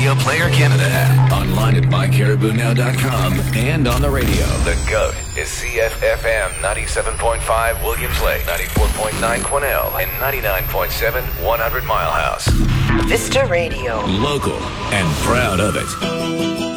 Radio Player Canada app, online at mycaribounow.com, and on the radio. The GOAT is CFFM 97.5 Williams Lake, 94.9 Quesnel, and 99.7 100 Mile House. Vista Radio. Local and proud of it.